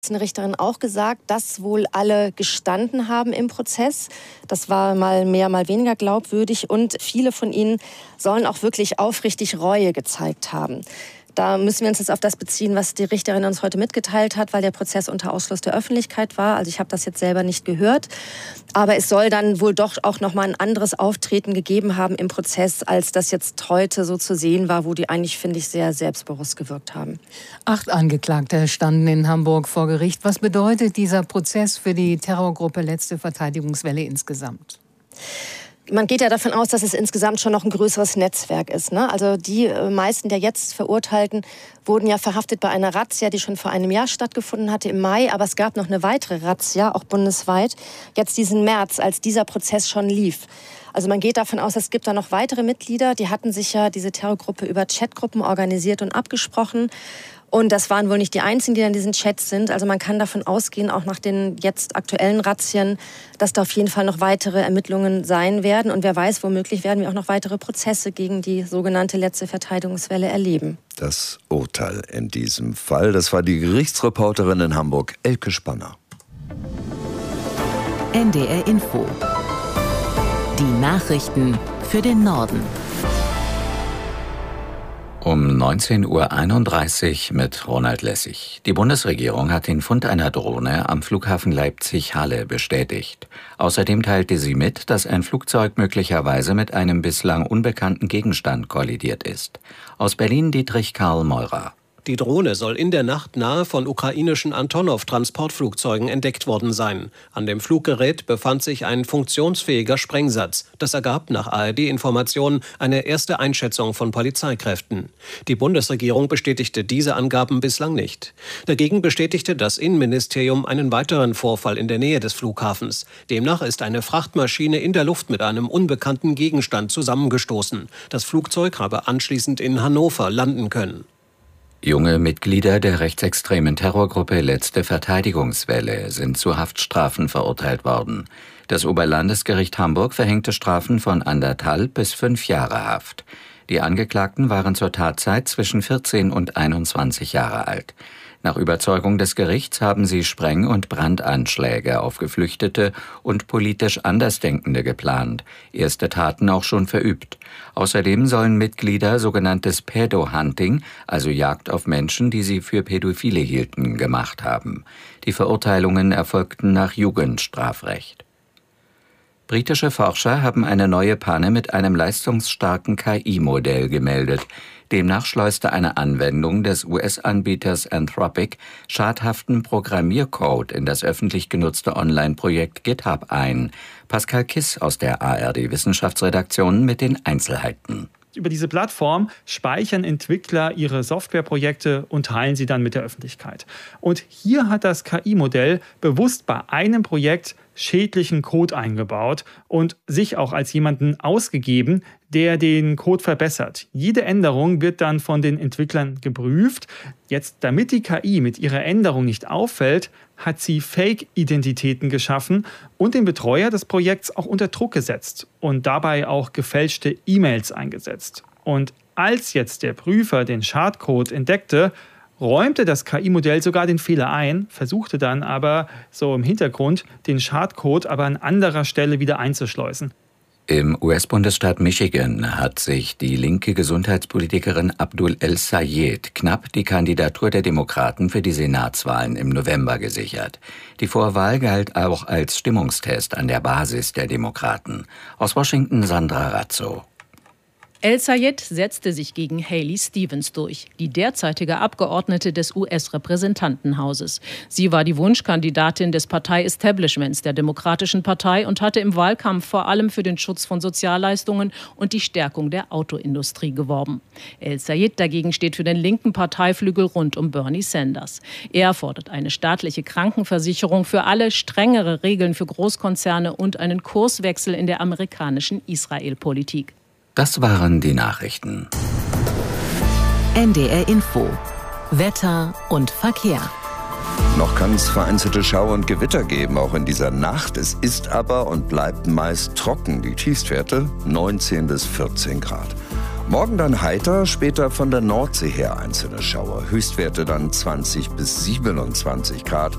eine Richterin auch gesagt, dass wohl alle gestanden haben im Prozess. Das war mal mehr, mal weniger glaubwürdig und viele von ihnen sollen auch wirklich aufrichtig Reue gezeigt haben. Da müssen wir uns jetzt auf das beziehen, was die Richterin uns heute mitgeteilt hat, weil der Prozess unter Ausschluss der Öffentlichkeit war. Also ich habe das jetzt selber nicht gehört. Aber es soll dann wohl doch auch noch mal ein anderes Auftreten gegeben haben im Prozess, als das jetzt heute so zu sehen war, wo die eigentlich, finde ich, sehr selbstbewusst gewirkt haben. 8 Angeklagte standen in Hamburg vor Gericht. Was bedeutet dieser Prozess für die Terrorgruppe Letzte Verteidigungswelle insgesamt? Man geht ja davon aus, dass es insgesamt schon noch ein größeres Netzwerk ist, ne? Also die meisten der jetzt Verurteilten wurden ja verhaftet bei einer Razzia, die schon vor einem Jahr stattgefunden hatte, im Mai. Aber es gab noch eine weitere Razzia, auch bundesweit, jetzt diesen März, als dieser Prozess schon lief. Also man geht davon aus, es gibt da noch weitere Mitglieder. Die hatten sich ja, diese Terrorgruppe, über Chatgruppen organisiert und abgesprochen. Und das waren wohl nicht die einzigen, die in diesen Chats sind. Also man kann davon ausgehen, auch nach den jetzt aktuellen Razzien, dass da auf jeden Fall noch weitere Ermittlungen sein werden. Und wer weiß, womöglich werden wir auch noch weitere Prozesse gegen die sogenannte Letzte Verteidigungswelle erleben. Das Urteil in diesem Fall, das war die Gerichtsreporterin in Hamburg, Elke Spanner. NDR Info. Die Nachrichten für den Norden. Um 19.31 Uhr mit Ronald Lessig. Die Bundesregierung hat den Fund einer Drohne am Flughafen Leipzig-Halle bestätigt. Außerdem teilte sie mit, dass ein Flugzeug möglicherweise mit einem bislang unbekannten Gegenstand kollidiert ist. Aus Berlin Dietrich Karl Meurer. Die Drohne soll in der Nacht nahe von ukrainischen Antonov-Transportflugzeugen entdeckt worden sein. An dem Fluggerät befand sich ein funktionsfähiger Sprengsatz. Das ergab nach ARD-Informationen eine erste Einschätzung von Polizeikräften. Die Bundesregierung bestätigte diese Angaben bislang nicht. Dagegen bestätigte das Innenministerium einen weiteren Vorfall in der Nähe des Flughafens. Demnach ist eine Frachtmaschine in der Luft mit einem unbekannten Gegenstand zusammengestoßen. Das Flugzeug habe anschließend in Hannover landen können. Junge Mitglieder der rechtsextremen Terrorgruppe Letzte Verteidigungswelle sind zu Haftstrafen verurteilt worden. Das Oberlandesgericht Hamburg verhängte Strafen von 1,5 bis 5 Jahre Haft. Die Angeklagten waren zur Tatzeit zwischen 14 und 21 Jahre alt. Nach Überzeugung des Gerichts haben sie Spreng- und Brandanschläge auf Geflüchtete und politisch Andersdenkende geplant, erste Taten auch schon verübt. Außerdem sollen Mitglieder sogenanntes Pedo-Hunting, also Jagd auf Menschen, die sie für Pädophile hielten, gemacht haben. Die Verurteilungen erfolgten nach Jugendstrafrecht. Britische Forscher haben eine neue Panne mit einem leistungsstarken KI-Modell gemeldet. Demnach schleuste eine Anwendung des US-Anbieters Anthropic schadhaften Programmiercode in das öffentlich genutzte Online-Projekt GitHub ein. Pascal Kiss aus der ARD-Wissenschaftsredaktion mit den Einzelheiten. Über diese Plattform speichern Entwickler ihre Softwareprojekte und teilen sie dann mit der Öffentlichkeit. Und hier hat das KI-Modell bewusst bei einem Projekt schädlichen Code eingebaut und sich auch als jemanden ausgegeben, der den Code verbessert. Jede Änderung wird dann von den Entwicklern geprüft. Jetzt, damit die KI mit ihrer Änderung nicht auffällt, hat sie Fake-Identitäten geschaffen und den Betreuer des Projekts auch unter Druck gesetzt und dabei auch gefälschte E-Mails eingesetzt. Und als jetzt der Prüfer den Schadcode entdeckte, räumte das KI-Modell sogar den Fehler ein, versuchte dann aber so im Hintergrund den Schadcode aber an anderer Stelle wieder einzuschleusen. Im US-Bundesstaat Michigan hat sich die linke Gesundheitspolitikerin Abdul El-Sayed knapp die Kandidatur der Demokraten für die Senatswahlen im November gesichert. Die Vorwahl galt auch als Stimmungstest an der Basis der Demokraten. Aus Washington Sandra Razzo. El-Sayed setzte sich gegen Haley Stevens durch, die derzeitige Abgeordnete des US-Repräsentantenhauses. Sie war die Wunschkandidatin des Partei-Establishments der Demokratischen Partei und hatte im Wahlkampf vor allem für den Schutz von Sozialleistungen und die Stärkung der Autoindustrie geworben. El-Sayed dagegen steht für den linken Parteiflügel rund um Bernie Sanders. Er fordert eine staatliche Krankenversicherung für alle, strengere Regeln für Großkonzerne und einen Kurswechsel in der amerikanischen Israel-Politik. Das waren die Nachrichten. NDR Info. Wetter und Verkehr. Noch kann es vereinzelte Schauer und Gewitter geben, auch in dieser Nacht. Es ist aber und bleibt meist trocken. Die Tiefstwerte 19 bis 14 Grad. Morgen dann heiter, später von der Nordsee her einzelne Schauer. Höchstwerte dann 20 bis 27 Grad.